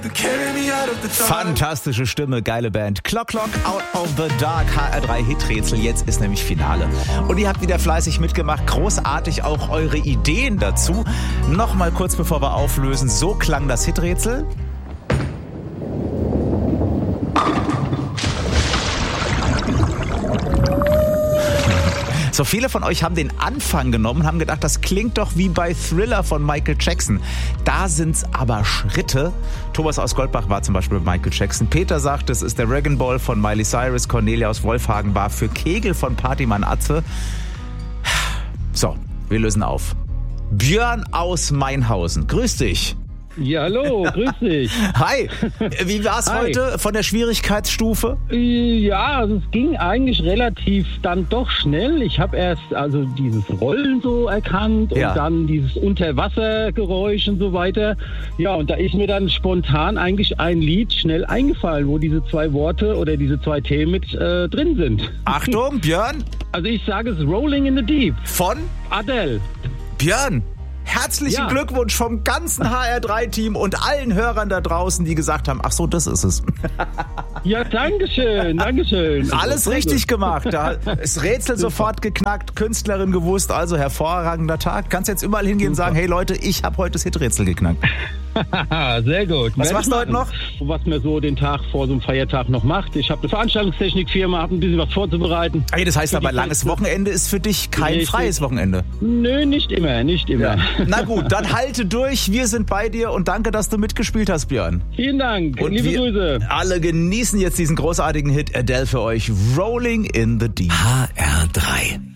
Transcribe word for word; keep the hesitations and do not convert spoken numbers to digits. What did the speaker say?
Fantastische Stimme, geile Band. Clock Clock, Out of the Dark, H R drei Hiträtsel. Jetzt ist nämlich Finale. Und ihr habt wieder fleißig mitgemacht. Großartig auch eure Ideen dazu. Nochmal kurz bevor wir auflösen. So klang das Hiträtsel. So viele von euch haben den Anfang genommen, haben gedacht, das klingt doch wie bei Thriller von Michael Jackson. Da sind's aber Schritte. Thomas aus Goldbach war zum Beispiel bei Michael Jackson. Peter sagt, es ist der Dragon Ball von Miley Cyrus. Cornelia aus Wolfhagen war für Kegel von Partymann Atze. So, wir lösen auf. Björn aus Mainhausen. Grüß dich. Ja, hallo, grüß dich. Hi, wie war's Hi. heute von der Schwierigkeitsstufe? Ja, also es ging eigentlich relativ dann doch schnell. Ich habe erst also dieses Rollen so erkannt und Ja. dann dieses Unterwassergeräusch und so weiter. Ja, und da ist mir dann spontan eigentlich ein Lied schnell eingefallen, wo diese zwei Worte oder diese zwei Themen mit äh, drin sind. Achtung, Björn, Also ich sage es Rolling in the Deep. von Adele. Björn. Herzlichen Ja. Glückwunsch vom ganzen H R drei Team und allen Hörern da draußen, die gesagt haben, ach so, das ist es. Ja, dankeschön, dankeschön. Alles Sehr richtig gut. gemacht. Da ist Rätsel sofort geknackt, Künstlerin gewusst, also hervorragender Tag. Kannst jetzt überall hingehen und sagen, hey Leute, ich habe heute das Hiträtsel geknackt. Sehr gut. Was Werd machst ich du heute machen. noch? Was man so den Tag vor so einem Feiertag noch macht. Ich habe eine Veranstaltungstechnikfirma, habe ein bisschen was vorzubereiten. Hey, das heißt Für aber, die langes Feste. Wochenende ist für dich kein Richtig. freies Wochenende. Nö, nicht immer, nicht immer. Na gut, dann halte durch. Wir sind bei dir und danke, dass du mitgespielt hast, Björn. Vielen Dank. Und Liebe wir Grüße. alle genießen jetzt diesen großartigen Hit Adele für euch. Rolling in the Deep. H R drei.